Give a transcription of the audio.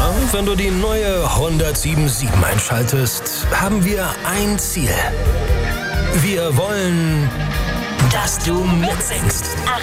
wenn du die neue 107.7 einschaltest, haben wir ein Ziel. Wir wollen, dass du mitsingst.